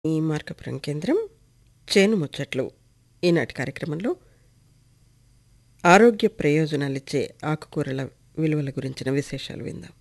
ఈ మార్కపురం కేంద్రం చేను ముచ్చట్లు ఈనాటి కార్యక్రమంలో ఆరోగ్య ప్రయోజనాలిచ్చే ఆకుకూరల విలువల గురించిన విశేషాలు విందాం.